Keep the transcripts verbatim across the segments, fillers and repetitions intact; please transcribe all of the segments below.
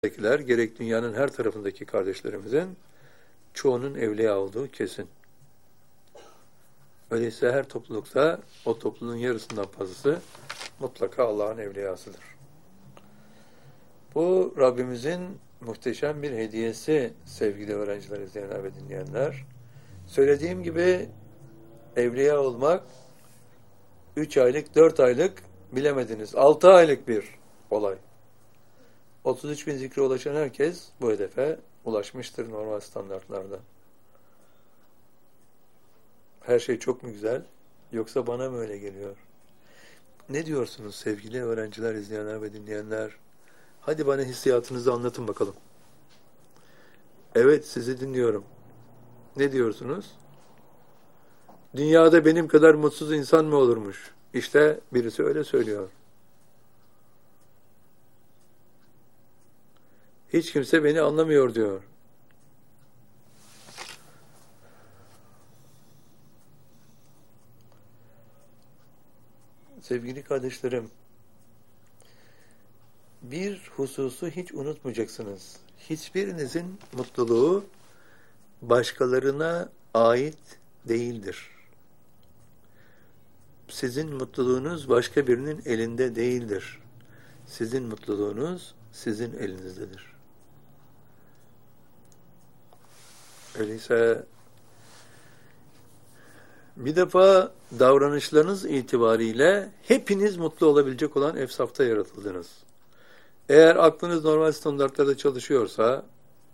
gerek dünyanın her tarafındaki kardeşlerimizin çoğunun evliya olduğu kesin. Öyleyse her toplulukta o topluluğun yarısından fazlası mutlaka Allah'ın evliyasıdır. Bu Rabbimizin muhteşem bir hediyesi sevgili öğrenciler, izleyenler ve dinleyenler. Söylediğim gibi evliya olmak üç aylık, dört aylık, bilemediniz altı aylık bir olay. otuz üç bin zikre ulaşan herkes bu hedefe ulaşmıştır normal standartlarda. Her şey çok mu güzel? Yoksa bana mı öyle geliyor? Ne diyorsunuz sevgili öğrenciler, izleyenler ve dinleyenler? Hadi bana hissiyatınızı anlatın bakalım. Evet, sizi dinliyorum. Ne diyorsunuz? Dünyada benim kadar mutsuz insan mı olurmuş? İşte birisi öyle söylüyor. Hiç kimse beni anlamıyor diyor. Sevgili kardeşlerim, bir hususu hiç unutmayacaksınız. Hiçbirinizin mutluluğu başkalarına ait değildir. Sizin mutluluğunuz başka birinin elinde değildir. Sizin mutluluğunuz sizin elinizdedir. Öyleyse bir defa davranışlarınız itibariyle hepiniz mutlu olabilecek olan efsafta yaratıldınız. Eğer aklınız normal standartlarda çalışıyorsa,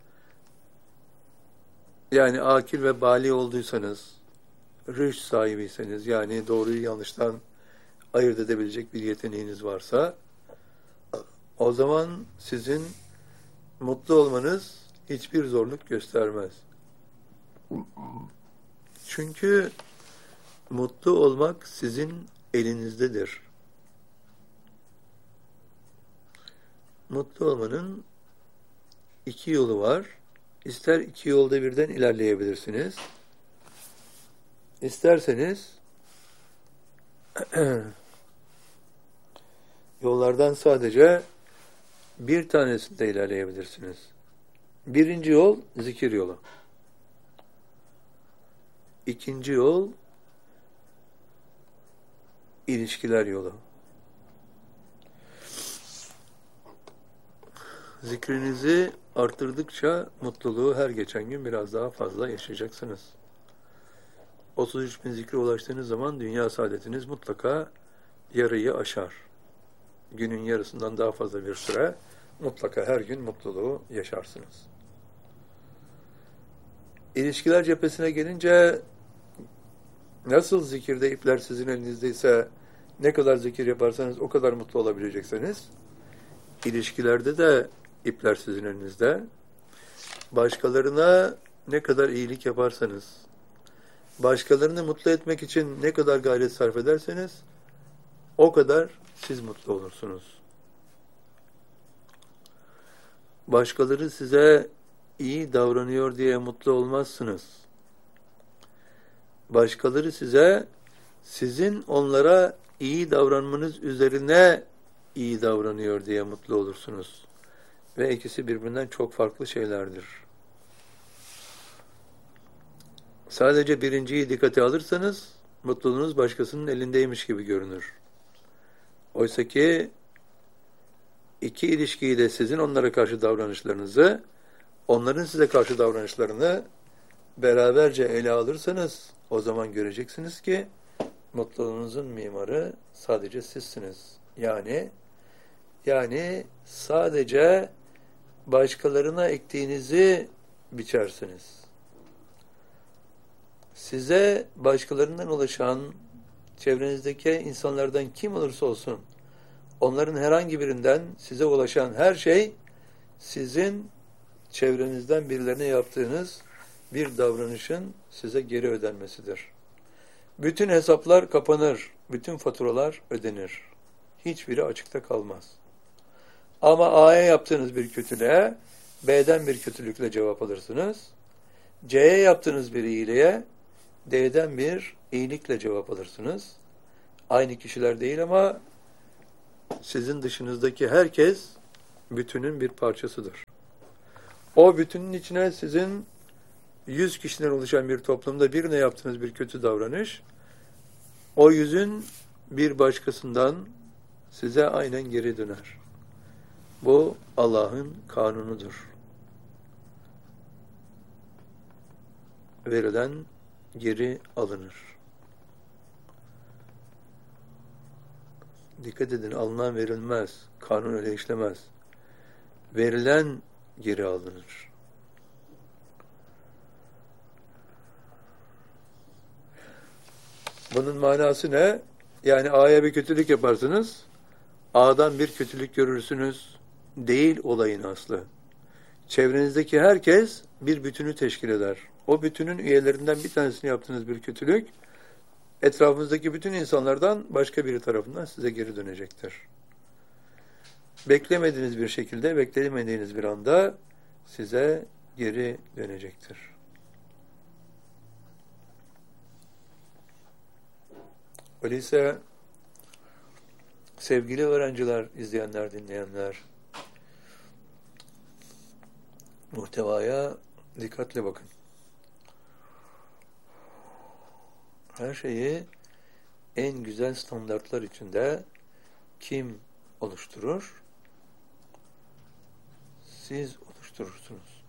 yani akil ve bali olduysanız, rüşt sahibiyseniz, yani doğruyu yanlıştan ayırt edebilecek bir yeteneğiniz varsa, o zaman sizin mutlu olmanız hiçbir zorluk göstermez. Çünkü mutlu olmak sizin elinizdedir. Mutlu olmanın iki yolu var. İster iki yolda birden ilerleyebilirsiniz. İsterseniz yollardan sadece bir tanesinde ilerleyebilirsiniz. Birinci yol zikir yolu. İkinci yol ilişkiler yolu. Zikrinizi arttırdıkça mutluluğu her geçen gün biraz daha fazla yaşayacaksınız. otuz üç bin zikre ulaştığınız zaman dünya saadetiniz mutlaka yarıyı aşar. Günün yarısından daha fazla bir süre mutlaka her gün mutluluğu yaşarsınız. İlişkiler cephesine gelince nasıl zikirde ipler sizin elinizdeyse ne kadar zikir yaparsanız o kadar mutlu olabileceksiniz. İlişkilerde de ipler sizin elinizde. Başkalarına ne kadar iyilik yaparsanız, başkalarını mutlu etmek için ne kadar gayret sarf ederseniz o kadar siz mutlu olursunuz. Başkaları size iyi davranıyor diye mutlu olmazsınız. Başkaları size sizin onlara iyi davranmanız üzerine iyi davranıyor diye mutlu olursunuz. Ve ikisi birbirinden çok farklı şeylerdir. Sadece birinciyi dikkate alırsanız mutluluğunuz başkasının elindeymiş gibi görünür. Oysa ki iki ilişkiyi de sizin onlara karşı davranışlarınızı, onların size karşı davranışlarını beraberce ele alırsanız o zaman göreceksiniz ki mutluluğunuzun mimarı sadece sizsiniz. Yani yani sadece başkalarına ektiğinizi biçersiniz. Size başkalarından ulaşan çevrenizdeki insanlardan kim olursa olsun onların herhangi birinden size ulaşan her şey sizin çevrenizden birilerine yaptığınız bir davranışın size geri ödenmesidir. Bütün hesaplar kapanır, bütün faturalar ödenir. Hiçbiri açıkta kalmaz. Ama A'ya yaptığınız bir kötülüğe B'den bir kötülükle cevap alırsınız. C'ye yaptığınız bir iyiliğe D'den bir iyilikle cevap alırsınız. Aynı kişiler değil ama sizin dışınızdaki herkes bütünün bir parçasıdır. O bütünün içine sizin yüz kişiden oluşan bir toplumda birine yaptığınız bir kötü davranış, o yüzün bir başkasından size aynen geri döner. Bu Allah'ın kanunudur. Verilen geri alınır. Dikkat edin, alınan verilmez. Kanun öyle işlemez. Verilen geri alınır. Bunun manası ne? Yani A'ya bir kötülük yaparsınız, A'dan bir kötülük görürsünüz. Değil olayın aslı. Çevrenizdeki herkes bir bütünü teşkil eder. O bütünün üyelerinden bir tanesini yaptığınız bir kötülük, etrafınızdaki bütün insanlardan başka biri tarafından size geri dönecektir. Beklemediğiniz bir şekilde, beklemediğiniz bir anda size geri dönecektir. Öyleyse sevgili öğrenciler, izleyenler, dinleyenler, muhtevaya dikkatle bakın. Her şeyi en güzel standartlar içinde kim oluşturur? Siz oluşturursunuz.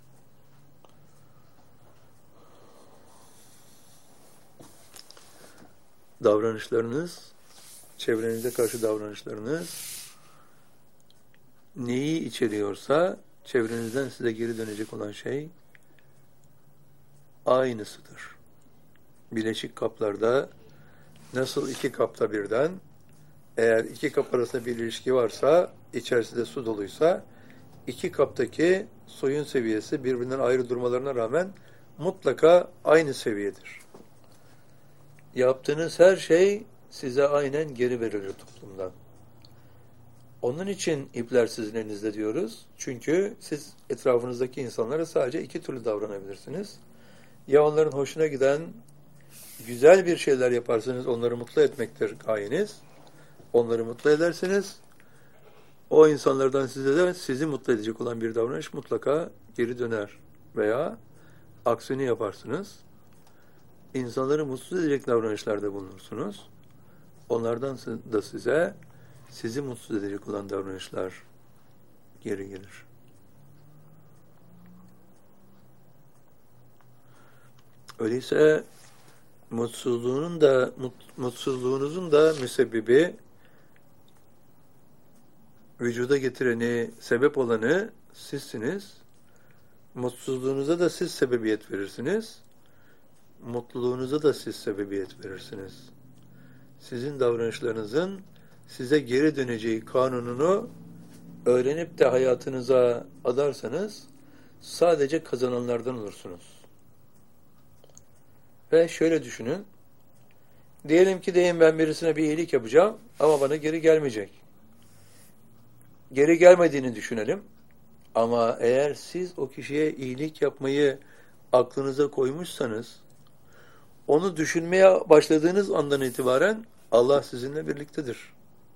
Davranışlarınız, çevrenize karşı davranışlarınız neyi içeriyorsa çevrenizden size geri dönecek olan şey aynısıdır. Bileşik kaplarda nasıl iki kapta birden, eğer iki kap arasında bir ilişki varsa, içerisinde su doluysa, iki kaptaki suyun seviyesi birbirinden ayrı durmalarına rağmen mutlaka aynı seviyedir. Yaptığınız her şey size aynen geri verilir toplumdan. Onun için ipler sizin elinizde diyoruz. Çünkü siz etrafınızdaki insanlara sadece iki türlü davranabilirsiniz. Ya onların hoşuna giden güzel bir şeyler yaparsınız, onları mutlu etmektir gayeniz. Onları mutlu edersiniz. O insanlardan size de sizi mutlu edecek olan bir davranış mutlaka geri döner. Veya aksini yaparsınız. İnsanları mutsuz edecek davranışlarda bulunursunuz. Onlardan da size sizi mutsuz edecek olan davranışlar geri gelir. Öyleyse mutsuzluğunun da mut, mutsuzluğunuzun da müsebbibi, vücuda getireni, sebep olanı sizsiniz. Mutsuzluğunuza da siz sebebiyet verirsiniz. Mutluluğunuza da siz sebebiyet verirsiniz. Sizin davranışlarınızın size geri döneceği kanununu öğrenip de hayatınıza adarsanız sadece kazananlardan olursunuz. Ve şöyle düşünün. Diyelim ki deyin ben birisine bir iyilik yapacağım ama bana geri gelmeyecek. Geri gelmediğini düşünelim. Ama eğer siz o kişiye iyilik yapmayı aklınıza koymuşsanız, onu düşünmeye başladığınız andan itibaren Allah sizinle birliktedir.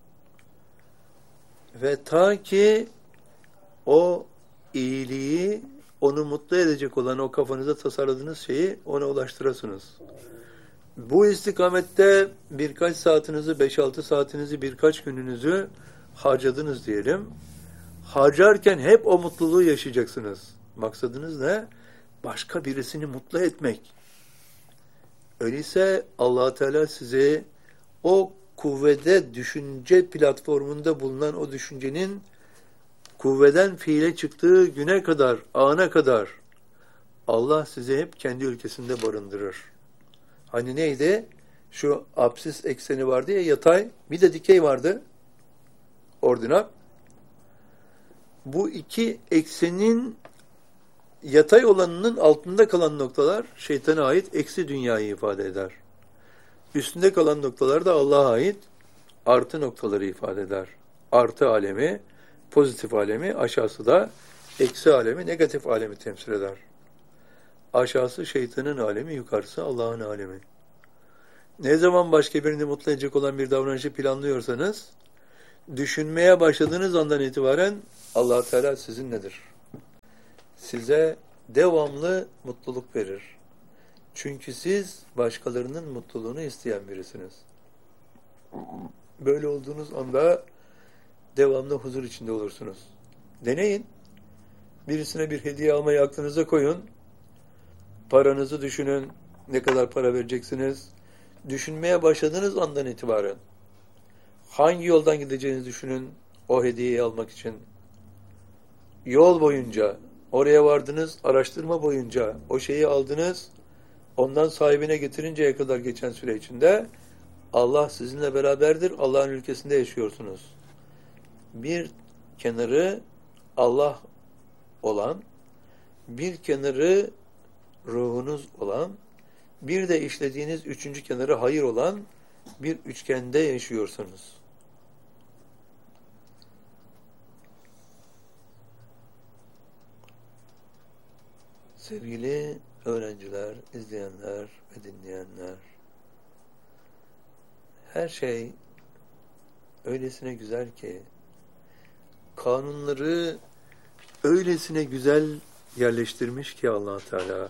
Ve ta ki o iyiliği, onu mutlu edecek olan o kafanıza tasarladığınız şeyi ona ulaştırasınız. Bu istikamette birkaç saatinizi, beş altı saatinizi, birkaç gününüzü harcadınız diyelim. Harcarken hep o mutluluğu yaşayacaksınız. Maksadınız ne? Başka birisini mutlu etmek. Öyleyse Allah Teala size o kuvvede, düşünce platformunda bulunan o düşüncenin kuvveden fiile çıktığı güne kadar, ana kadar Allah sizi hep kendi ülkesinde barındırır. Hani neydi? Şu apsis ekseni vardı ya, yatay, bir de dikey vardı. Ordinat. Bu iki eksenin yatay olanının altında kalan noktalar şeytana ait eksi dünyayı ifade eder. Üstünde kalan noktalar da Allah'a ait artı noktaları ifade eder. Artı alemi, pozitif alemi, aşağısı da eksi alemi, negatif alemi temsil eder. Aşağısı şeytanın alemi, yukarısı Allah'ın alemi. Ne zaman başka birini mutlu edecek olan bir davranışı planlıyorsanız, düşünmeye başladığınız andan itibaren Allah Teala sizinledir. Size devamlı mutluluk verir. Çünkü siz başkalarının mutluluğunu isteyen birisiniz. Böyle olduğunuz anda devamlı huzur içinde olursunuz. Deneyin. Birisine bir hediye almayı aklınıza koyun. Paranızı düşünün. Ne kadar para vereceksiniz? Düşünmeye başladığınız andan itibaren hangi yoldan gideceğinizi düşünün o hediyeyi almak için. Yol boyunca, oraya vardınız, araştırma boyunca o şeyi aldınız, ondan sahibine getirinceye kadar geçen süre içinde Allah sizinle beraberdir, Allah'ın ülkesinde yaşıyorsunuz. Bir kenarı Allah olan, bir kenarı ruhunuz olan, bir de işlediğiniz üçüncü kenarı hayır olan bir üçgende yaşıyorsunuz. Sevgili öğrenciler, izleyenler ve dinleyenler, her şey öylesine güzel ki, kanunları öylesine güzel yerleştirmiş ki Allah Teala,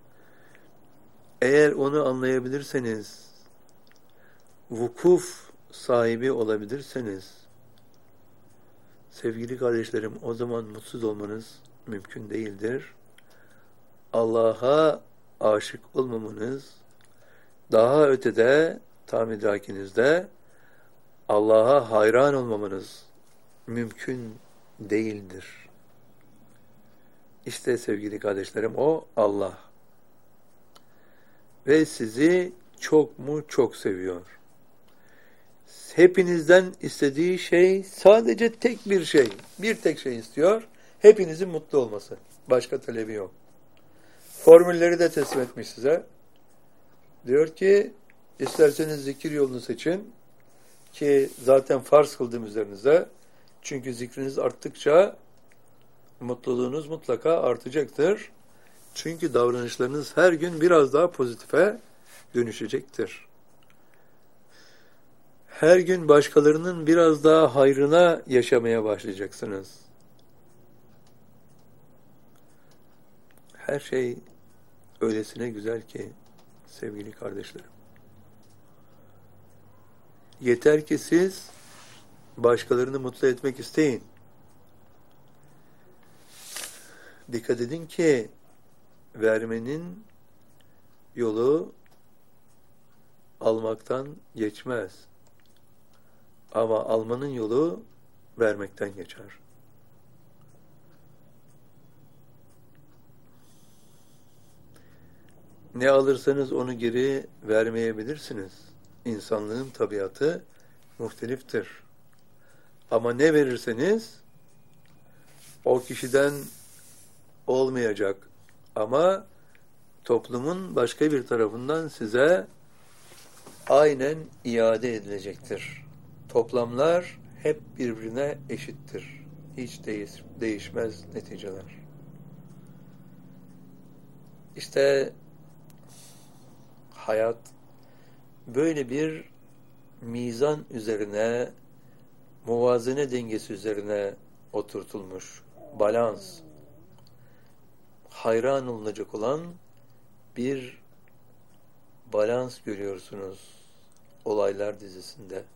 eğer onu anlayabilirseniz, vukuf sahibi olabilirseniz, sevgili kardeşlerim, o zaman mutsuz olmanız mümkün değildir. Allah'a aşık olmamanız, daha ötede, tam idrakinizde, Allah'a hayran olmamanız mümkün değildir. İşte sevgili kardeşlerim, o Allah. Ve sizi çok mu çok seviyor. Hepinizden istediği şey sadece tek bir şey. Bir tek şey istiyor. Hepinizin mutlu olması. Başka talebi yok. Formülleri de teslim etmiş size. Diyor ki, isterseniz zikir yolunu seçin. Ki zaten farz kıldım üzerinize. Çünkü zikriniz arttıkça mutluluğunuz mutlaka artacaktır. Çünkü davranışlarınız her gün biraz daha pozitife dönüşecektir. Her gün başkalarının biraz daha hayrına yaşamaya başlayacaksınız. Her şey öylesine güzel ki sevgili kardeşlerim. Yeter ki siz başkalarını mutlu etmek isteyin. Dikkat edin ki vermenin yolu almaktan geçmez. Ama almanın yolu vermekten geçer. Ne alırsanız onu geri vermeyebilirsiniz. İnsanlığın tabiatı muhteliftir. Ama ne verirseniz o kişiden olmayacak. Ama toplumun başka bir tarafından size aynen iade edilecektir. Toplamlar hep birbirine eşittir. Hiç değiş, değişmez neticeler. İşte hayat böyle bir mizan üzerine, muvazene dengesi üzerine oturtulmuş. Balans. Hayran olunacak olan bir balans görüyorsunuz olaylar dizisinde.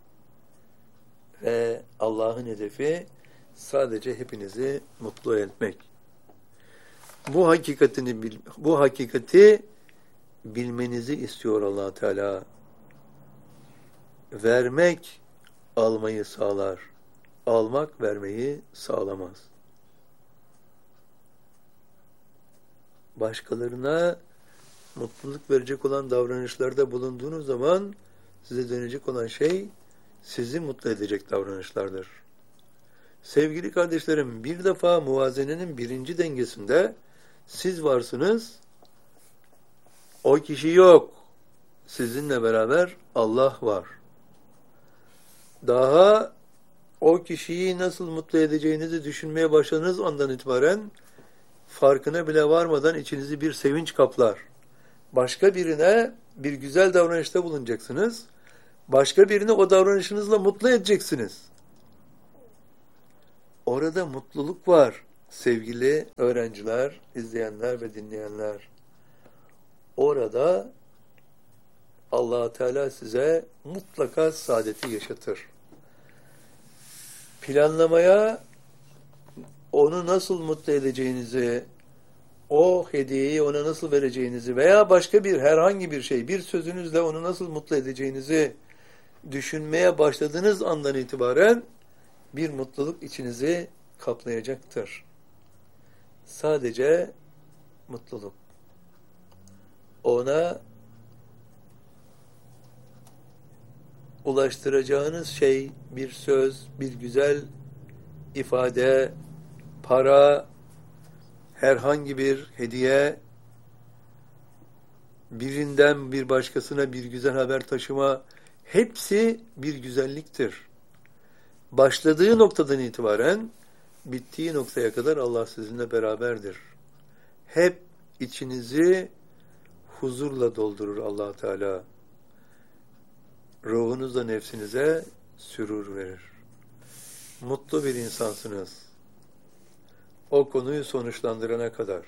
Ve Allah'ın hedefi sadece hepinizi mutlu etmek. Bu hakikatini bil, bu hakikati bilmenizi istiyor Allah Teala. Vermek almayı sağlar. Almak vermeyi sağlamaz. Başkalarına mutluluk verecek olan davranışlarda bulunduğunuz zaman size dönecek olan şey sizi mutlu edecek davranışlardır. Sevgili kardeşlerim, bir defa muvazenenin birinci dengesinde siz varsınız, o kişi yok. Sizinle beraber Allah var. Daha o kişiyi nasıl mutlu edeceğinizi düşünmeye başladığınız andan itibaren farkına bile varmadan içinizi bir sevinç kaplar. Başka birine bir güzel davranışta bulunacaksınız. Başka birini o davranışınızla mutlu edeceksiniz. Orada mutluluk var. Sevgili öğrenciler, izleyenler ve dinleyenler. Orada Allah Teala size mutlaka saadeti yaşatır. Planlamaya, onu nasıl mutlu edeceğinizi, o hediyeyi ona nasıl vereceğinizi veya başka bir herhangi bir şey, bir sözünüzle onu nasıl mutlu edeceğinizi düşünmeye başladığınız andan itibaren bir mutluluk içinizi kaplayacaktır. Sadece mutluluk. Ona ulaştıracağınız şey bir söz, bir güzel ifade, para, herhangi bir hediye, birinden bir başkasına bir güzel haber taşıma, hepsi bir güzelliktir. Başladığı noktadan itibaren bittiği noktaya kadar Allah sizinle beraberdir. Hep içinizi huzurla doldurur Allah Teala. Ruhunuzla nefsinize sürur verir. Mutlu bir insansınız. O konuyu sonuçlandırana kadar.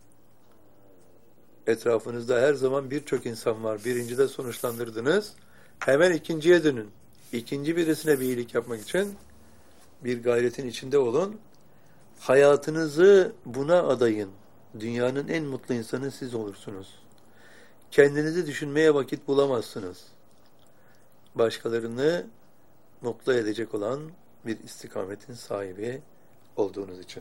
Etrafınızda her zaman birçok insan var. Birincide sonuçlandırdınız. Hemen ikinciye dönün. İkinci birisine bir iyilik yapmak için bir gayretin içinde olun. Hayatınızı buna adayın. Dünyanın en mutlu insanı siz olursunuz. Kendinizi düşünmeye vakit bulamazsınız. Başkalarını mutlu edecek olan bir istikametin sahibi olduğunuz için.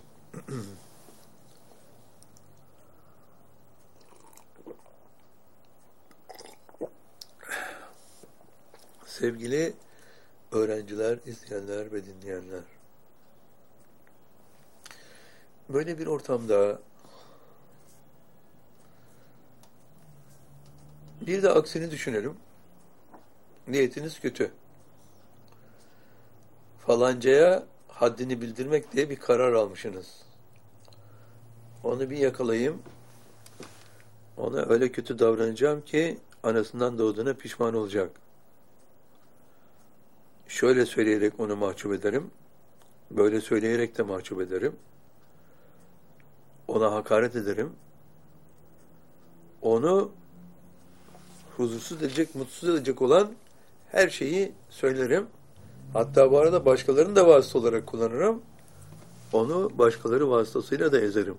Sevgili öğrenciler, izleyenler ve dinleyenler. Böyle bir ortamda bir de aksini düşünelim. Niyetiniz kötü. Falancaya haddini bildirmek diye bir karar almışsınız. Onu bir yakalayayım. Ona öyle kötü davranacağım ki anasından doğduğuna pişman olacak. Şöyle söyleyerek onu mahcup ederim. Böyle söyleyerek de mahcup ederim. Ona hakaret ederim. Onu huzursuz edecek, mutsuz edecek olan her şeyi söylerim. Hatta bu arada başkalarını da vasıta olarak kullanırım. Onu başkaları vasıtasıyla da ezerim.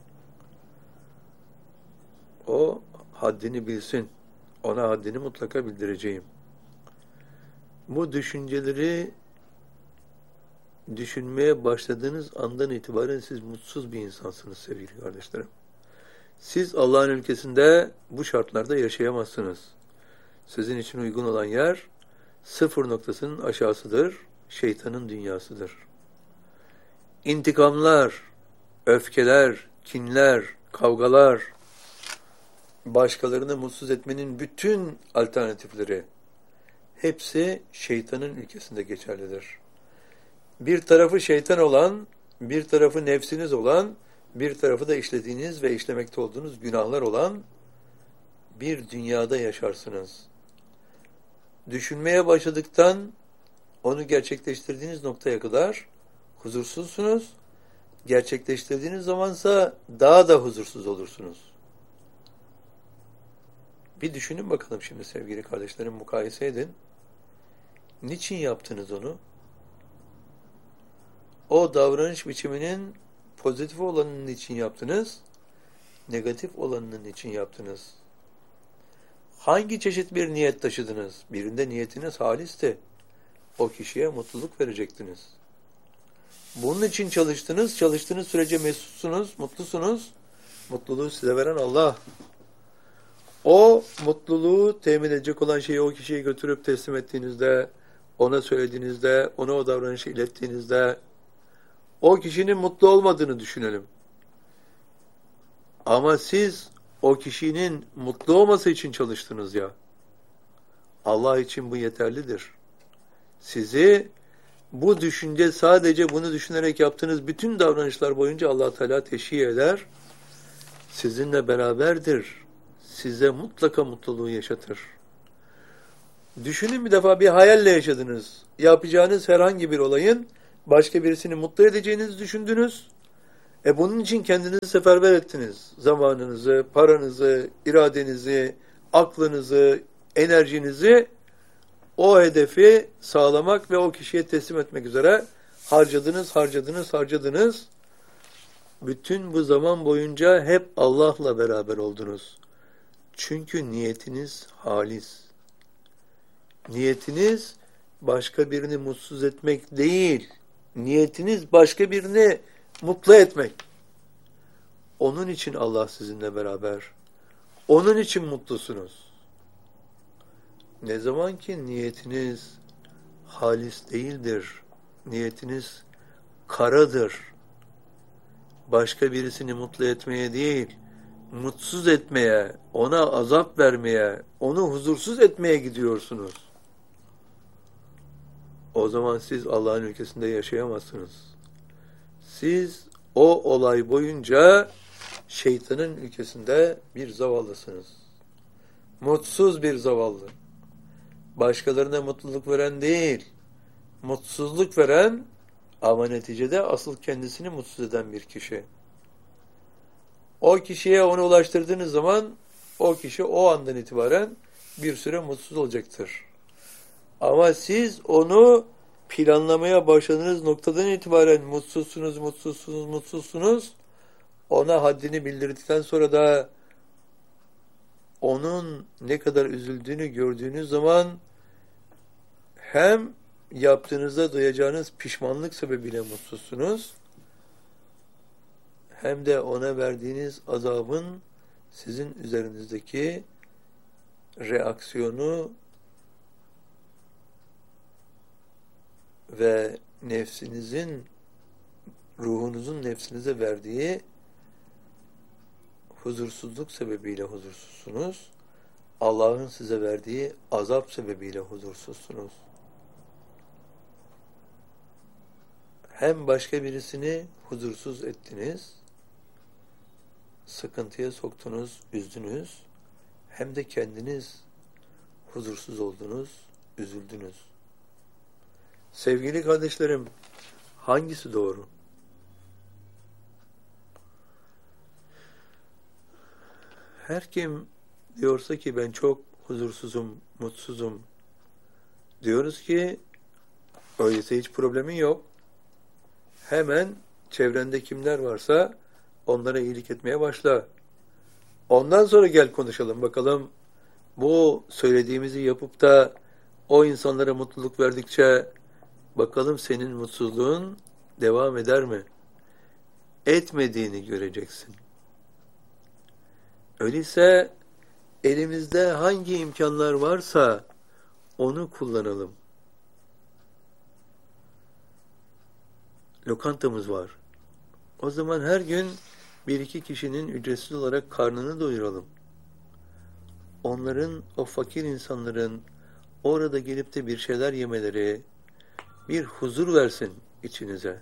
O haddini bilsin. Ona haddini mutlaka bildireceğim. Bu düşünceleri düşünmeye başladığınız andan itibaren siz mutsuz bir insansınız sevgili kardeşlerim. Siz Allah'ın ülkesinde bu şartlarda yaşayamazsınız. Sizin için uygun olan yer sıfır noktasının aşağısıdır, şeytanın dünyasıdır. İntikamlar, öfkeler, kinler, kavgalar, başkalarını mutsuz etmenin bütün alternatifleri, hepsi şeytanın ülkesinde geçerlidir. Bir tarafı şeytan olan, bir tarafı nefsiniz olan, bir tarafı da işlediğiniz ve işlemekte olduğunuz günahlar olan bir dünyada yaşarsınız. Düşünmeye başladıktan onu gerçekleştirdiğiniz noktaya kadar huzursuzsunuz. Gerçekleştirdiğiniz zamansa daha da huzursuz olursunuz. Bir düşünün bakalım şimdi sevgili kardeşlerim, mukayese edin. Niçin yaptınız onu? O davranış biçiminin pozitif olanının için yaptınız, negatif olanının için yaptınız. Hangi çeşit bir niyet taşıdınız? Birinde niyetiniz halisti. O kişiye mutluluk verecektiniz. Bunun için çalıştınız, çalıştığınız sürece mesutsunuz, mutlusunuz. Mutluluğu size veren Allah. O mutluluğu temin edecek olan şeyi o kişiye götürüp teslim ettiğinizde, ona söylediğinizde, ona o davranışı ilettiğinizde, o kişinin mutlu olmadığını düşünelim. Ama siz o kişinin mutlu olması için çalıştınız ya. Allah için bu yeterlidir. Sizi bu düşünce, sadece bunu düşünerek yaptığınız bütün davranışlar boyunca Allah Teala teşhir eder. Sizinle beraberdir. Size mutlaka mutluluğu yaşatır. Düşünün bir defa, bir hayalle yaşadınız. Yapacağınız herhangi bir olayın Başka birisini mutlu edeceğinizi düşündünüz. E bunun için kendinizi seferber ettiniz. Zamanınızı, paranızı, iradenizi, aklınızı, enerjinizi o hedefi sağlamak ve o kişiye teslim etmek üzere harcadınız, harcadınız, harcadınız. Bütün bu zaman boyunca hep Allah'la beraber oldunuz. Çünkü niyetiniz halis. Niyetiniz başka birini mutsuz etmek değil. Niyetiniz başka birini mutlu etmek. Onun için Allah sizinle beraber. Onun için mutlusunuz. Ne zaman ki niyetiniz halis değildir, niyetiniz karadır, başka birisini mutlu etmeye değil, mutsuz etmeye, ona azap vermeye, onu huzursuz etmeye gidiyorsunuz. O zaman siz Allah'ın ülkesinde yaşayamazsınız. Siz o olay boyunca şeytanın ülkesinde bir zavallısınız. Mutsuz bir zavallı. Başkalarına mutluluk veren değil, mutsuzluk veren ama neticede asıl kendisini mutsuz eden bir kişi. O kişiye onu ulaştırdığınız zaman o kişi o andan itibaren bir süre mutsuz olacaktır. Ama siz onu planlamaya başladığınız noktadan itibaren mutsuzsunuz, mutsuzsunuz, mutsuzsunuz. Ona haddini bildirdikten sonra da onun ne kadar üzüldüğünü gördüğünüz zaman hem yaptığınızda duyacağınız pişmanlık sebebiyle mutsuzsunuz, hem de ona verdiğiniz azabın sizin üzerinizdeki reaksiyonu ve nefsinizin, ruhunuzun nefsinize verdiği huzursuzluk sebebiyle huzursuzsunuz. Allah'ın size verdiği azap sebebiyle huzursuzsunuz. Hem başka birisini huzursuz ettiniz, sıkıntıya soktunuz, üzdünüz, hem de kendiniz huzursuz oldunuz, üzüldünüz. Sevgili kardeşlerim, hangisi doğru? Her kim diyorsa ki ben çok huzursuzum, mutsuzum, diyoruz ki öyleyse hiç problemin yok. Hemen çevrende kimler varsa onlara iyilik etmeye başla. Ondan sonra gel konuşalım bakalım, bu söylediğimizi yapıp da o insanlara mutluluk verdikçe bakalım senin mutsuzluğun devam eder mi? Etmediğini göreceksin. Öyleyse elimizde hangi imkanlar varsa onu kullanalım. Lokantamız var. O zaman her gün bir iki kişinin ücretsiz olarak karnını doyuralım. Onların, o fakir insanların orada gelip de bir şeyler yemeleri bir huzur versin içinize.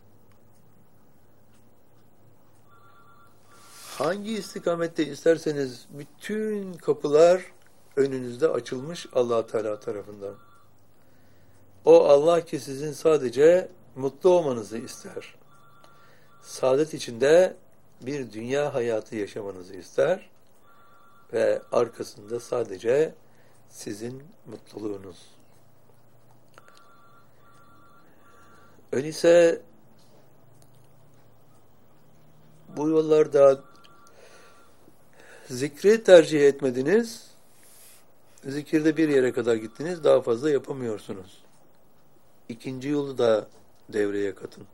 Hangi istikamette isterseniz bütün kapılar önünüzde açılmış Allah Teala tarafından. O Allah ki sizin sadece mutlu olmanızı ister. Saadet içinde bir dünya hayatı yaşamanızı ister ve arkasında sadece sizin mutluluğunuz. Öyleyse bu yollarda zikri tercih etmediniz, zikirde bir yere kadar gittiniz, daha fazla yapamıyorsunuz. İkinci yolu da devreye katın.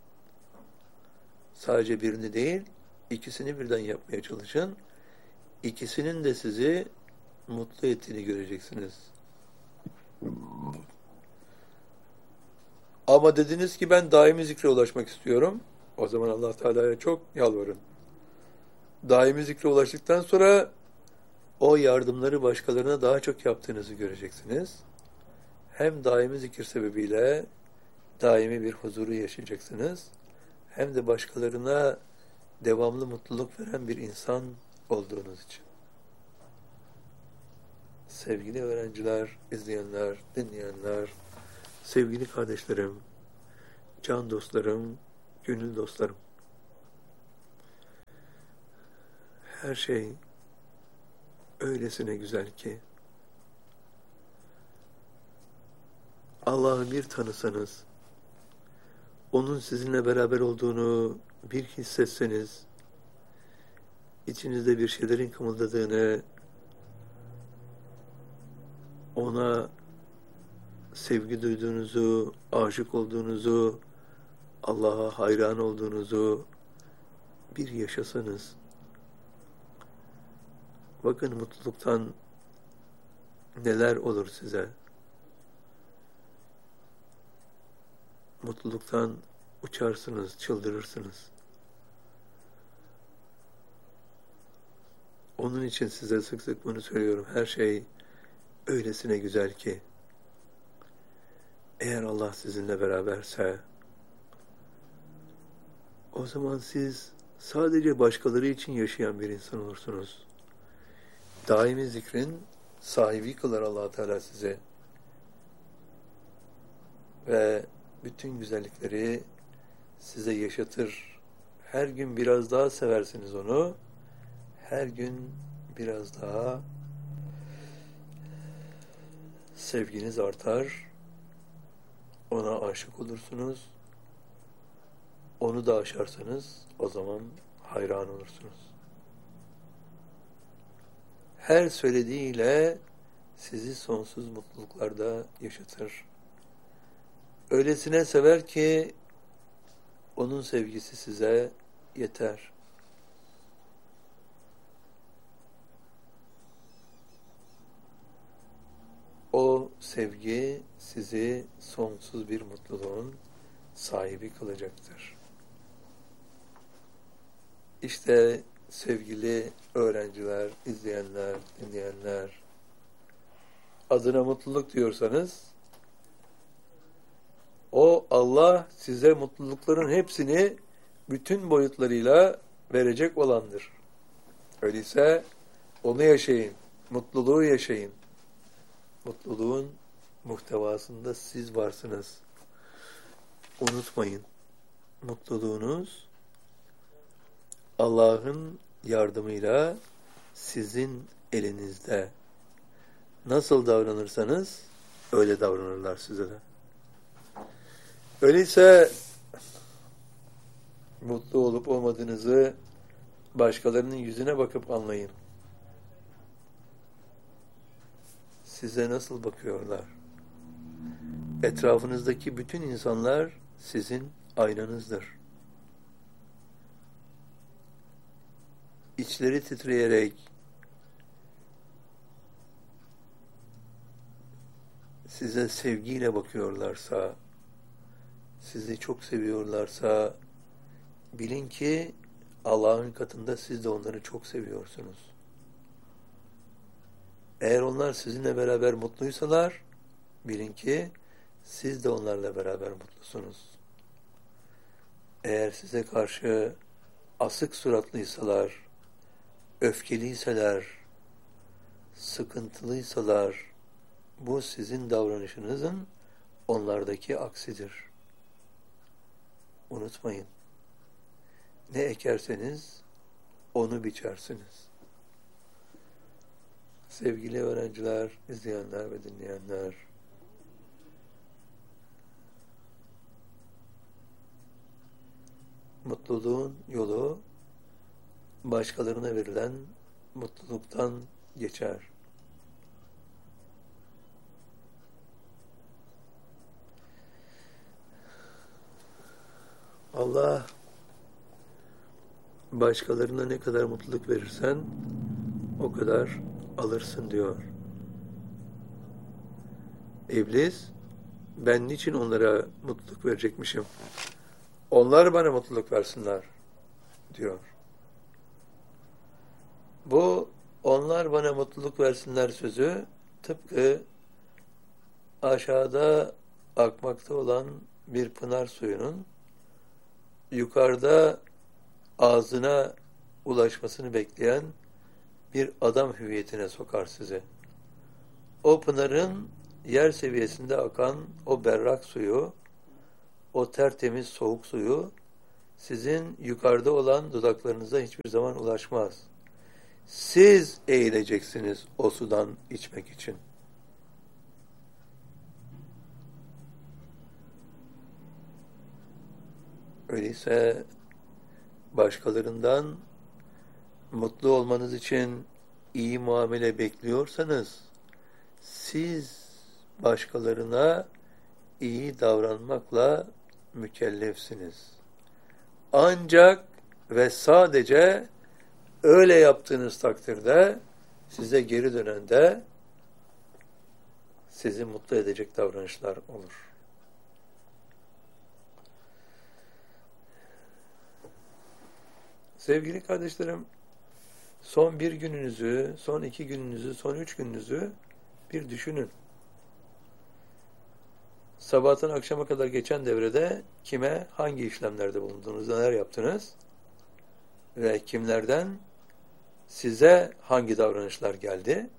Sadece birini değil, ikisini birden yapmaya çalışın. İkisinin de sizi mutlu ettiğini göreceksiniz. Ama dediniz ki ben daimi zikre ulaşmak istiyorum. O zaman Allah Teala'ya çok yalvarın. Daimi zikre ulaştıktan sonra o yardımları başkalarına daha çok yaptığınızı göreceksiniz. Hem daimi zikir sebebiyle daimi bir huzuru yaşayacaksınız, hem de başkalarına devamlı mutluluk veren bir insan olduğunuz için. Sevgili öğrenciler, izleyenler, dinleyenler, sevgili kardeşlerim, can dostlarım, gönül dostlarım. Her şey öylesine güzel ki Allah'ı bir tanısanız, onun sizinle beraber olduğunu bir hissetseniz, içinizde bir şeylerin kımıldadığını, ona sevgi duyduğunuzu, aşık olduğunuzu, Allah'a hayran olduğunuzu bir yaşasanız, bakın mutluluktan neler olur size. Mutluluktan uçarsınız, çıldırırsınız. Onun için size sık sık bunu söylüyorum. Her şey öylesine güzel ki, eğer Allah sizinle beraberse, o zaman siz sadece başkaları için yaşayan bir insan olursunuz. Daimi zikrin sahibi kılar Allah Teala size. Ve bütün güzellikleri size yaşatır. Her gün biraz daha seversiniz onu. Her gün biraz daha sevginiz artar. Ona aşık olursunuz. Onu da aşarsanız o zaman hayran olursunuz. Her söylediğiyle sizi sonsuz mutluluklarda yaşatır. Öylesine sever ki onun sevgisi size yeter. O sevgi sizi sonsuz bir mutluluğun sahibi kılacaktır. İşte sevgili öğrenciler, izleyenler, dinleyenler, adına mutluluk diyorsanız, o Allah size mutlulukların hepsini bütün boyutlarıyla verecek olandır. Öyleyse onu yaşayın, mutluluğu yaşayın. Mutluluğun muhtevasında siz varsınız. Unutmayın, mutluluğunuz Allah'ın yardımıyla sizin elinizde. Nasıl davranırsanız öyle davranırlar size de. Öyleyse mutlu olup olmadığınızı başkalarının yüzüne bakıp anlayın. Size nasıl bakıyorlar? Etrafınızdaki bütün insanlar sizin aynanızdır. İçleri titreyerek size sevgiyle bakıyorlarsa, sizi çok seviyorlarsa, bilin ki Allah'ın katında siz de onları çok seviyorsunuz. Eğer onlar sizinle beraber mutluysalar, bilin ki siz de onlarla beraber mutlusunuz. Eğer size karşı asık suratlıysalar, öfkeliyseler, sıkıntılıysalar, bu sizin davranışınızın onlardaki aksidir. Unutmayın, ne ekerseniz onu biçersiniz. Sevgili öğrenciler, izleyenler ve dinleyenler, mutluluğun yolu başkalarına verilen mutluluktan geçer. Allah başkalarına ne kadar mutluluk verirsen o kadar alırsın diyor. İblis, ben niçin onlara mutluluk verecekmişim? Onlar bana mutluluk versinler diyor. Bu onlar bana mutluluk versinler sözü tıpkı aşağıda akmakta olan bir pınar suyunun yukarıda ağzına ulaşmasını bekleyen bir adam hüviyetine sokar sizi. O pınarın yer seviyesinde akan o berrak suyu o tertemiz soğuk suyu sizin yukarıda olan dudaklarınıza hiçbir zaman ulaşmaz. Siz eğileceksiniz o sudan içmek için. Öyleyse başkalarından mutlu olmanız için iyi muamele bekliyorsanız, siz başkalarına iyi davranmakla mükellefsiniz. Ancak ve sadece öyle yaptığınız takdirde size geri dönende sizi mutlu edecek davranışlar olur. Sevgili kardeşlerim, son bir gününüzü, son iki gününüzü, son üç gününüzü bir düşünün. Sabahtan akşama kadar geçen devrede kime, hangi işlemlerde bulundunuz, neler yaptınız ve kimlerden size hangi davranışlar geldi?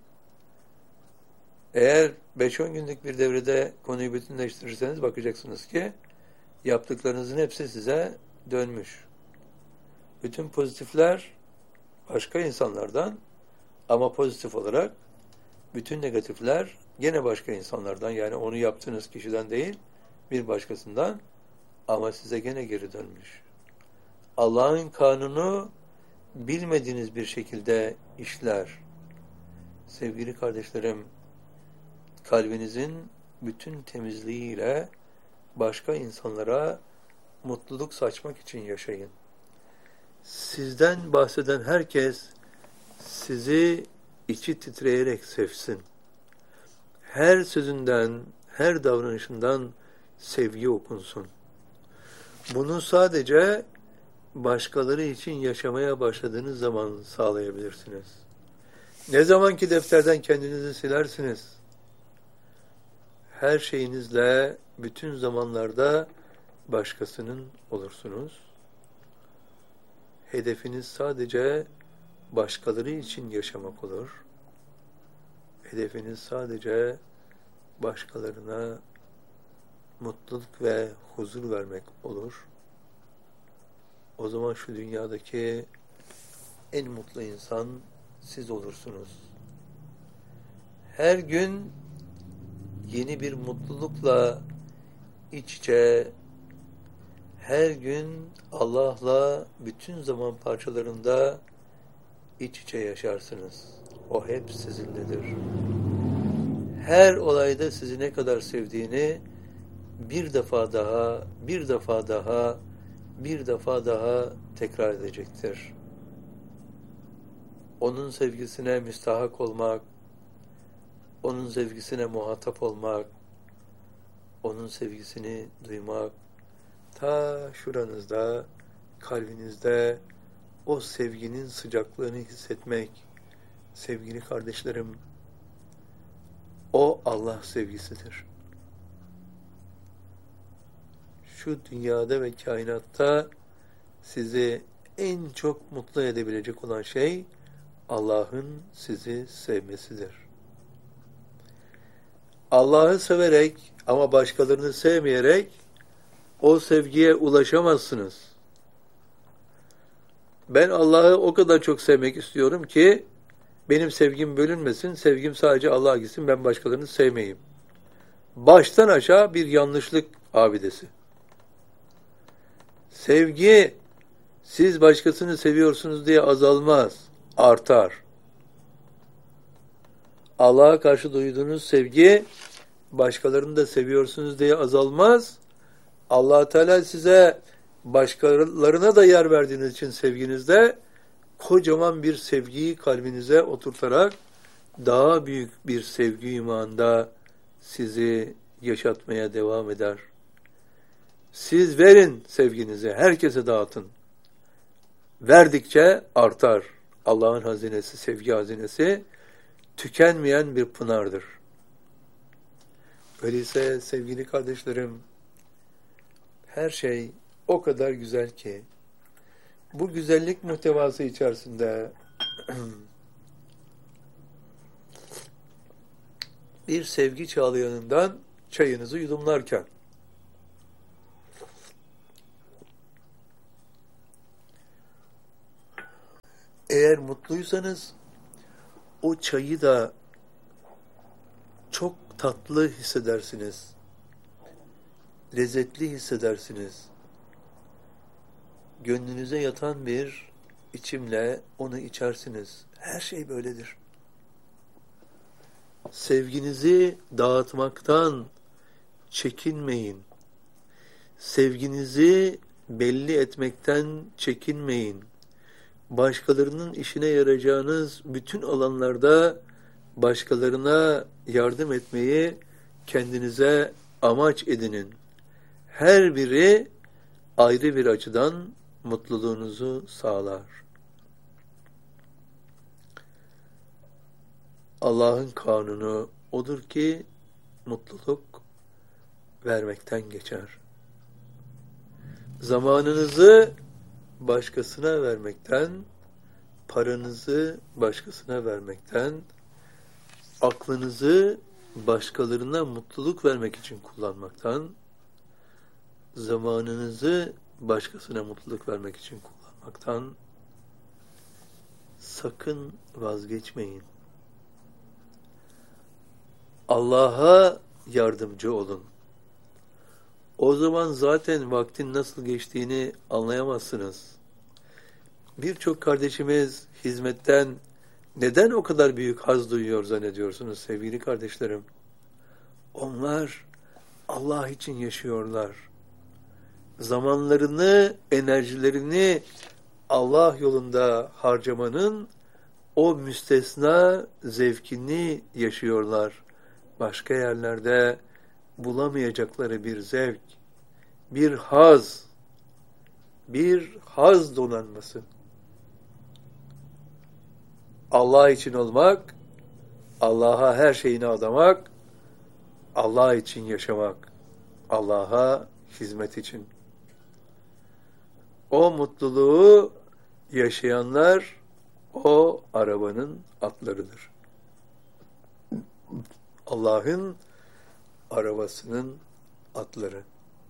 Eğer beş on günlük bir devrede konuyu bütünleştirirseniz bakacaksınız ki yaptıklarınızın hepsi size dönmüş. Bütün pozitifler başka insanlardan ama pozitif olarak, bütün negatifler gene başka insanlardan, yani onu yaptığınız kişiden değil bir başkasından ama size gene geri dönmüş. Allah'ın kanunu bilmediğiniz bir şekilde işler. Sevgili kardeşlerim, kalbinizin bütün temizliğiyle başka insanlara mutluluk saçmak için yaşayın. Sizden bahseden herkes sizi içi titreyerek sevsin. Her sözünden, her davranışından sevgi okunsun. Bunu sadece başkaları için yaşamaya başladığınız zaman sağlayabilirsiniz. Ne zaman ki defterden kendinizi silersiniz, her şeyinizle bütün zamanlarda başkasının olursunuz. Hedefiniz sadece başkaları için yaşamak olur. Hedefiniz sadece başkalarına mutluluk ve huzur vermek olur. O zaman şu dünyadaki en mutlu insan siz olursunuz. Her gün yeni bir mutlulukla iç içe, her gün Allah'la bütün zaman parçalarında iç içe yaşarsınız. O hep sizinledir. Her olayda sizi ne kadar sevdiğini bir defa daha, bir defa daha, bir defa daha tekrar edecektir. Onun sevgisine müstahak olmak, onun sevgisine muhatap olmak, onun sevgisini duymak, ta şuranızda, kalbinizde o sevginin sıcaklığını hissetmek, sevgili kardeşlerim, o Allah sevgisidir. Şu dünyada ve kainatta sizi en çok mutlu edebilecek olan şey Allah'ın sizi sevmesidir. Allah'ı severek ama başkalarını sevmeyerek o sevgiye ulaşamazsınız. Ben Allah'ı o kadar çok sevmek istiyorum ki benim sevgim bölünmesin, sevgim sadece Allah'a gitsin, ben başkalarını sevmeyeyim. Baştan aşağı bir yanlışlık abidesi. Sevgi, siz başkasını seviyorsunuz diye azalmaz, artar. Allah'a karşı duyduğunuz sevgi, başkalarını da seviyorsunuz diye azalmaz. Allah Teala size başkalarına da yer verdiğiniz için sevginizde kocaman bir sevgiyi kalbinize oturtarak daha büyük bir sevgi imanda sizi yaşatmaya devam eder. Siz verin sevginizi, herkese dağıtın. Verdikçe artar. Allah'ın hazinesi, sevgi hazinesi tükenmeyen bir pınardır. Öyleyse sevgili kardeşlerim, her şey o kadar güzel ki bu güzellik muhtevası içerisinde bir sevgi çağlayanından çayınızı yudumlarken eğer mutluysanız o çayı da çok tatlı hissedersiniz. Lezzetli hissedersiniz. Gönlünüze yatan bir içimle onu içersiniz. Her şey böyledir. Sevginizi dağıtmaktan çekinmeyin. Sevginizi belli etmekten çekinmeyin. Başkalarının işine yarayacağınız bütün alanlarda başkalarına yardım etmeyi kendinize amaç edinin. Her biri ayrı bir açıdan mutluluğunuzu sağlar. Allah'ın kanunu odur ki mutluluk vermekten geçer. Zamanınızı başkasına vermekten, paranızı başkasına vermekten, aklınızı başkalarına mutluluk vermek için kullanmaktan, zamanınızı başkasına mutluluk vermek için kullanmaktan sakın vazgeçmeyin. Allah'a yardımcı olun. O zaman zaten vaktin nasıl geçtiğini anlayamazsınız. Birçok kardeşimiz hizmetten neden o kadar büyük haz duyuyor zannediyorsunuz sevgili kardeşlerim? Onlar Allah için yaşıyorlar. Zamanlarını, enerjilerini Allah yolunda harcamanın o müstesna zevkini yaşıyorlar. Başka yerlerde bulamayacakları bir zevk, bir haz, bir haz donanması. Allah için olmak, Allah'a her şeyini adamak, Allah için yaşamak, Allah'a hizmet için. O mutluluğu yaşayanlar o arabanın atlarıdır. Allah'ın arabasının atları.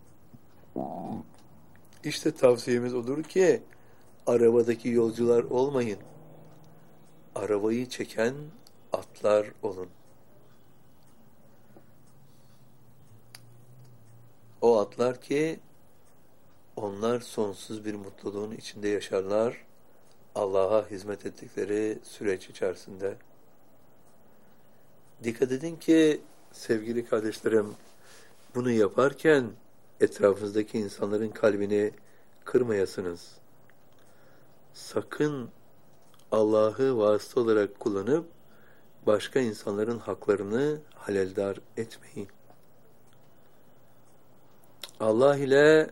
İşte tavsiyemiz odur ki arabadaki yolcular olmayın. Arabayı çeken atlar olun. O atlar ki onlar sonsuz bir mutluluğun içinde yaşarlar. Allah'a hizmet ettikleri süreç içerisinde. Dikkat edin ki sevgili kardeşlerim, bunu yaparken etrafınızdaki insanların kalbini kırmayasınız. Sakın Allah'ı vasıta olarak kullanıp başka insanların haklarını haleldar etmeyin. Allah ile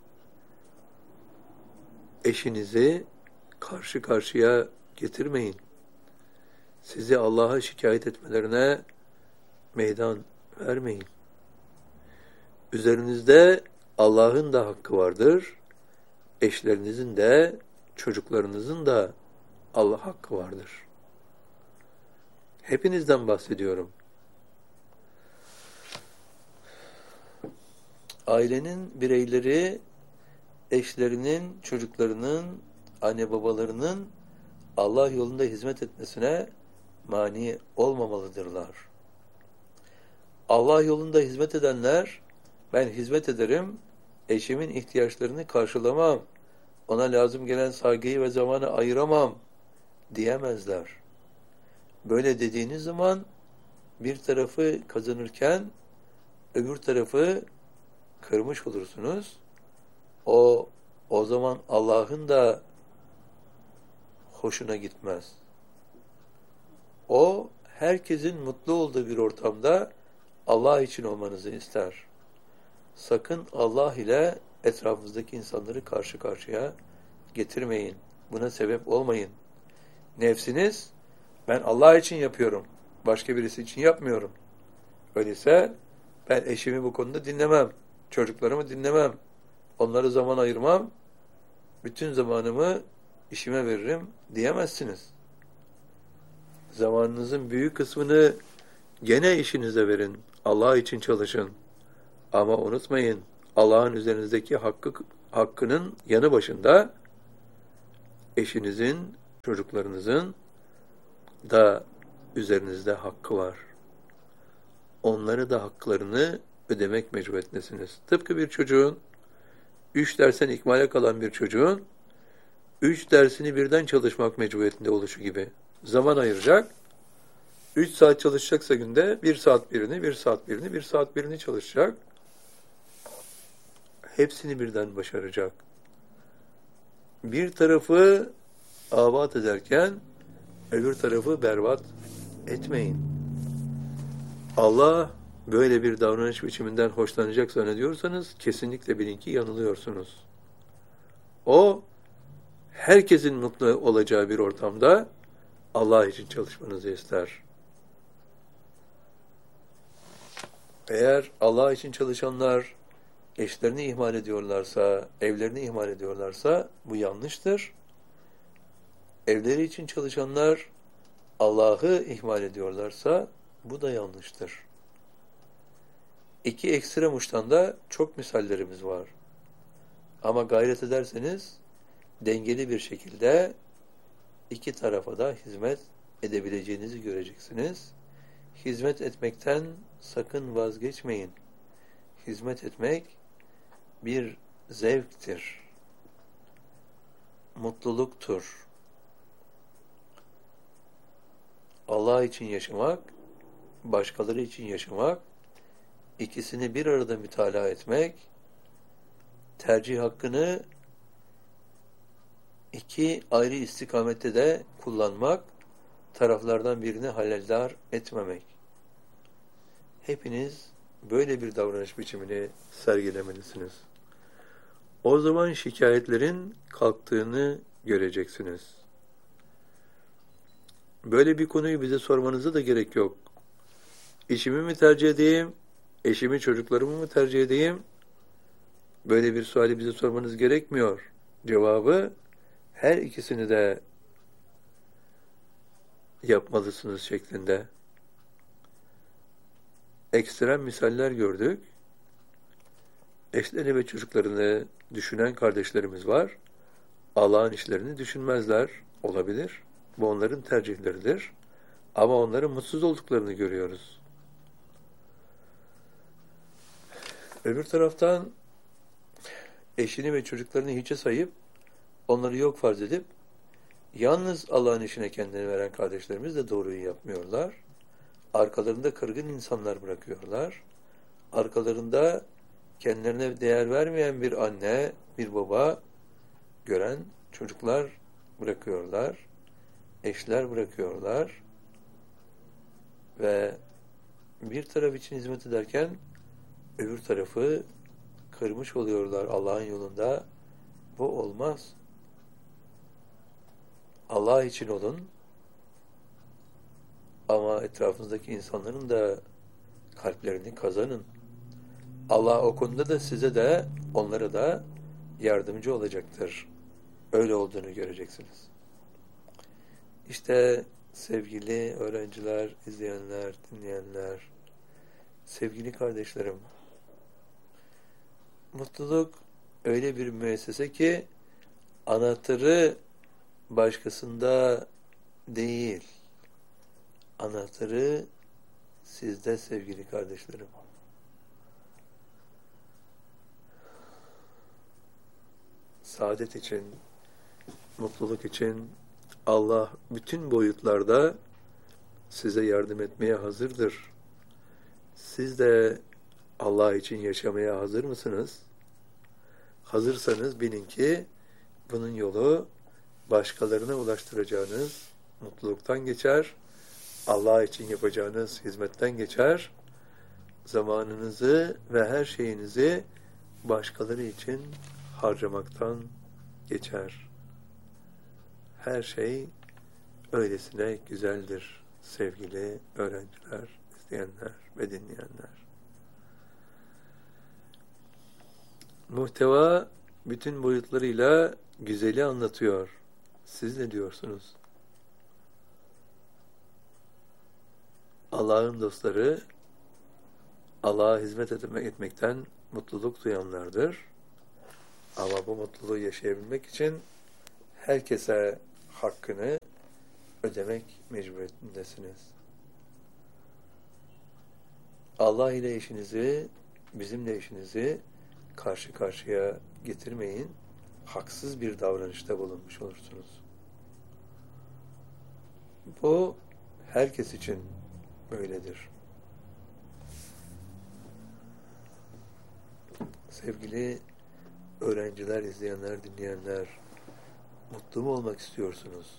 eşinizi karşı karşıya getirmeyin. Sizi Allah'a şikayet etmelerine meydan vermeyin. Üzerinizde Allah'ın da hakkı vardır. Eşlerinizin de, çocuklarınızın da Allah hakkı vardır. Hepinizden bahsediyorum. Ailenin bireyleri, eşlerinin, çocuklarının, anne babalarının Allah yolunda hizmet etmesine mani olmamalıdırlar. Allah yolunda hizmet edenler, ben hizmet ederim, eşimin ihtiyaçlarını karşılamam, ona lazım gelen saygıyı ve zamanı ayıramam diyemezler. Böyle dediğiniz zaman bir tarafı kazanırken öbür tarafı kırmış olursunuz. O o zaman Allah'ın da hoşuna gitmez. O herkesin mutlu olduğu bir ortamda Allah için olmanızı ister. Sakın Allah ile etrafınızdaki insanları karşı karşıya getirmeyin. Buna sebep olmayın. Nefsiniz, ben Allah için yapıyorum, başka birisi için yapmıyorum. Öyleyse ben eşimi bu konuda dinlemem, çocuklarımı dinlemem, onlara zaman ayırmam, bütün zamanımı işime veririm diyemezsiniz. Zamanınızın büyük kısmını gene işinize verin, Allah için çalışın. Ama unutmayın, Allah'ın üzerinizdeki hakkı, hakkının yanı başında eşinizin, Çocuklarınızın da üzerinizde hakkı var. Onları da haklarını ödemek mecburiyetindesiniz. Tıpkı bir çocuğun, üç dersten ikmale kalan bir çocuğun, üç dersini birden çalışmak mecburiyetinde oluşu gibi. Zaman ayıracak, üç saat çalışacaksa günde, bir saat birini, bir saat birini, bir saat birini çalışacak. Hepsini birden başaracak. Bir tarafı abat ederken, öbür tarafı berbat etmeyin. Allah böyle bir davranış biçiminden hoşlanacak zannediyorsanız kesinlikle bilin ki yanılıyorsunuz. O herkesin mutlu olacağı bir ortamda Allah için çalışmanızı ister. Eğer Allah için çalışanlar eşlerini ihmal ediyorlarsa, evlerini ihmal ediyorlarsa bu yanlıştır. Evleri için çalışanlar Allah'ı ihmal ediyorlarsa bu da yanlıştır. İki ekstrem uçtan da çok misallerimiz var. Ama gayret ederseniz dengeli bir şekilde iki tarafa da hizmet edebileceğinizi göreceksiniz. Hizmet etmekten sakın vazgeçmeyin. Hizmet etmek bir zevktir, mutluluktur. Allah için yaşamak, başkaları için yaşamak, ikisini bir arada mütalaa etmek, tercih hakkını iki ayrı istikamette de kullanmak, taraflardan birini haleldar etmemek. Hepiniz böyle bir davranış biçimini sergilemelisiniz. O zaman şikayetlerin kalktığını göreceksiniz. Böyle bir konuyu bize sormanıza da gerek yok. İşimi mi tercih edeyim, eşimi, çocuklarımı mı tercih edeyim? Böyle bir suali bize sormanız gerekmiyor. Cevabı, her ikisini de yapmalısınız şeklinde. Ekstrem misaller gördük. Eşlerini ve çocuklarını düşünen kardeşlerimiz var. Allah'ın işlerini düşünmezler. Olabilir. Bu onların tercihleridir. Ama onların mutsuz olduklarını görüyoruz. Öbür taraftan eşini ve çocuklarını hiçe sayıp onları yok farz edip yalnız Allah'ın işine kendini veren kardeşlerimiz de doğruyu yapmıyorlar. Arkalarında kırgın insanlar bırakıyorlar. Arkalarında kendilerine değer vermeyen bir anne, bir baba gören çocuklar bırakıyorlar. Eşler bırakıyorlar. Ve bir taraf için hizmet ederken öbür tarafı kırmış oluyorlar Allah'ın yolunda. Bu olmaz. Allah için olun. Ama etrafınızdaki insanların da kalplerini kazanın. Allah o konuda da size de onlara da yardımcı olacaktır. Öyle olduğunu göreceksiniz. İşte sevgili öğrenciler, izleyenler, dinleyenler, sevgili kardeşlerim, mutluluk öyle bir müessese ki anahtarı başkasında değil, anahtarı sizde sevgili kardeşlerim. Saadet için, mutluluk için Allah bütün boyutlarda size yardım etmeye hazırdır. Siz de Allah için yaşamaya hazır mısınız? Hazırsanız bilin ki bunun yolu başkalarına ulaştıracağınız mutluluktan geçer, Allah için yapacağınız hizmetten geçer, zamanınızı ve her şeyinizi başkaları için harcamaktan geçer. Her şey öylesine güzeldir sevgili öğrenciler, izleyenler ve dinleyenler. Muhteva bütün boyutlarıyla güzeli anlatıyor. Siz ne diyorsunuz? Allah'ın dostları Allah'a hizmet etmekten mutluluk duyanlardır. Ama bu mutluluğu yaşayabilmek için herkese hakkını ödemek mecburiyetindesiniz. Allah ile işinizi, bizimle işinizi karşı karşıya getirmeyin. Haksız bir davranışta bulunmuş olursunuz. Bu herkes için böyledir. Sevgili öğrenciler, izleyenler, dinleyenler, mutlu mu olmak istiyorsunuz?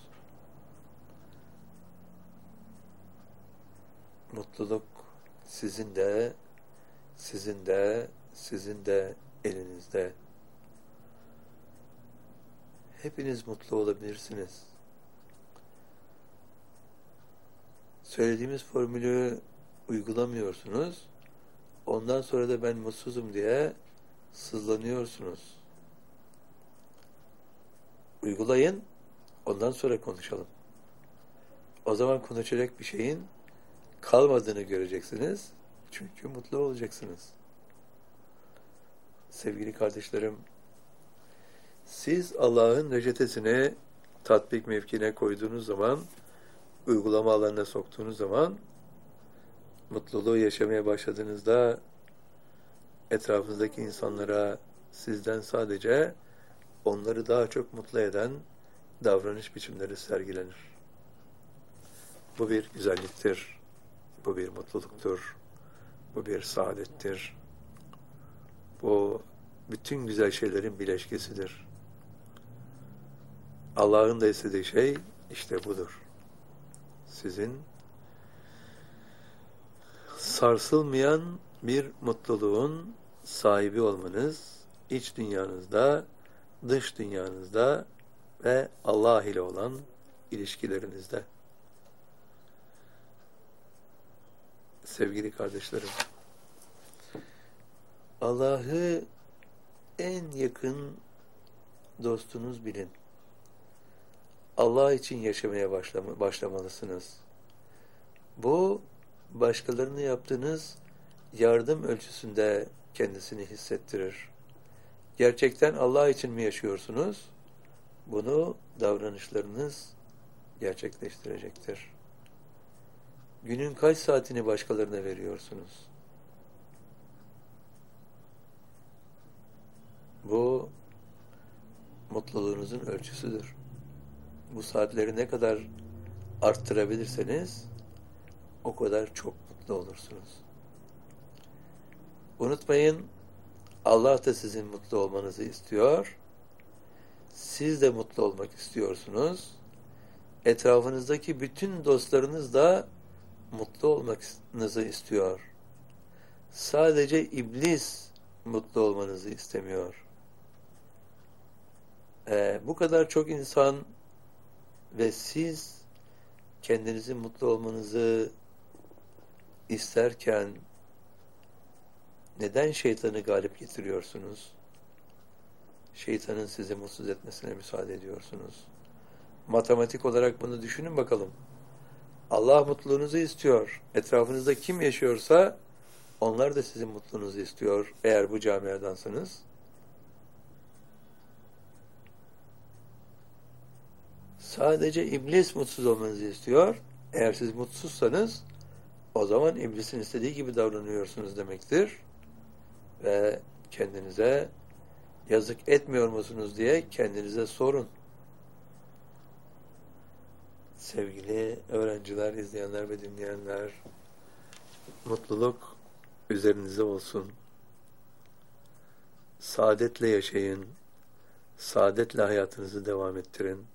Mutluluk sizin de, sizin de, sizin de elinizde. Hepiniz mutlu olabilirsiniz. Söylediğimiz formülü uygulamıyorsunuz. Ondan sonra da ben mutsuzum diye sızlanıyorsunuz. Uygulayın, ondan sonra konuşalım. O zaman konuşacak bir şeyin kalmadığını göreceksiniz. Çünkü mutlu olacaksınız. Sevgili kardeşlerim, siz Allah'ın reçetesini tatbik mevkine koyduğunuz zaman, uygulama alanına soktuğunuz zaman, mutluluğu yaşamaya başladığınızda etrafınızdaki insanlara sizden sadece onları daha çok mutlu eden davranış biçimleri sergilenir. Bu bir güzelliktir, bu bir mutluluktur, bu bir saadettir. Bu bütün güzel şeylerin bileşkesidir. Allah'ın da istediği şey işte budur. Sizin sarsılmayan bir mutluluğun sahibi olmanız, iç dünyanızda, dış dünyanızda ve Allah ile olan ilişkilerinizde. Sevgili kardeşlerim, Allah'ı en yakın dostunuz bilin. Allah için yaşamaya başlama, başlamalısınız. Bu, başkalarına yaptığınız yardım ölçüsünde kendisini hissettirir. Gerçekten Allah için mi yaşıyorsunuz? Bunu davranışlarınız gerçekleştirecektir. Günün kaç saatini başkalarına veriyorsunuz? Bu, mutluluğunuzun ölçüsüdür. Bu saatleri ne kadar arttırabilirseniz o kadar çok mutlu olursunuz. Unutmayın, Allah da sizin mutlu olmanızı istiyor. Siz de mutlu olmak istiyorsunuz. Etrafınızdaki bütün dostlarınız da mutlu olmanızı istiyor. Sadece iblis mutlu olmanızı istemiyor. Ee, bu kadar çok insan ve siz kendinizin mutlu olmanızı isterken neden şeytanı galip getiriyorsunuz? Şeytanın sizi mutsuz etmesine müsaade ediyorsunuz. Matematik olarak bunu düşünün bakalım. Allah mutluluğunuzu istiyor. Etrafınızda kim yaşıyorsa onlar da sizin mutluluğunuzu istiyor. Eğer bu camiadansanız. Sadece iblis mutsuz olmanızı istiyor. Eğer siz mutsuzsanız o zaman iblisin istediği gibi davranıyorsunuz demektir. Ve kendinize yazık etmiyor musunuz diye kendinize sorun. Sevgili öğrenciler, izleyenler ve dinleyenler, mutluluk üzerinize olsun. Saadetle yaşayın. Saadetle hayatınızı devam ettirin.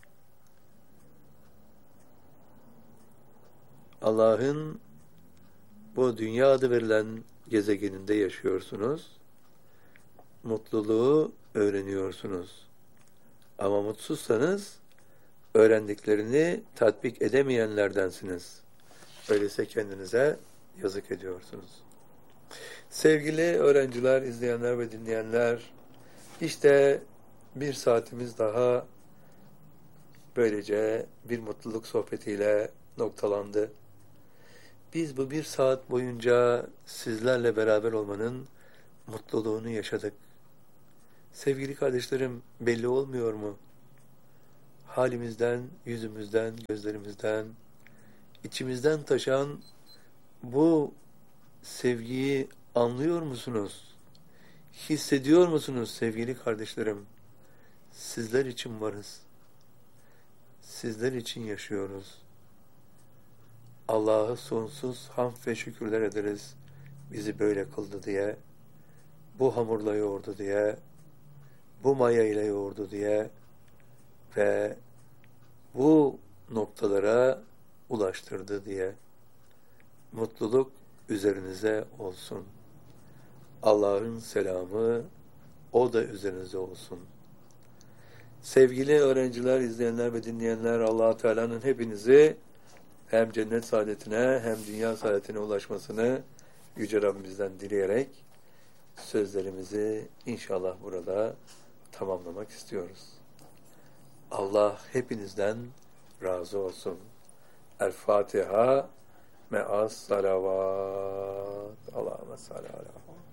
Allah'ın bu dünya adı verilen gezegeninde yaşıyorsunuz. Mutluluğu öğreniyorsunuz. Ama mutsuzsanız öğrendiklerini tatbik edemeyenlerdensiniz. Öyleyse kendinize yazık ediyorsunuz. Sevgili öğrenciler, izleyenler ve dinleyenler, işte bir saatimiz daha böylece bir mutluluk sohbetiyle noktalandı. Biz bu bir saat boyunca sizlerle beraber olmanın mutluluğunu yaşadık. Sevgili kardeşlerim, belli olmuyor mu? halimizden, yüzümüzden, gözlerimizden, içimizden taşan bu sevgiyi anlıyor musunuz? Hissediyor musunuz sevgili kardeşlerim? Sizler için varız. Sizler için yaşıyoruz. Allah'a sonsuz hamd ve şükürler ederiz. Bizi böyle kıldı diye, bu hamurla yoğurdu diye, bu maya ile yoğurdu diye ve bu noktalara ulaştırdı diye. Mutluluk üzerinize olsun. Allah'ın selamı o da üzerinize olsun. Sevgili öğrenciler, izleyenler ve dinleyenler, Allah Teala'nın hepinizi hem cennet saadetine hem dünya saadetine ulaşmasını Yüce Rabbimizden dileyerek sözlerimizi inşallah burada tamamlamak istiyoruz. Allah hepinizden razı olsun. El Fatiha me'as salavat. Allahümme salli ala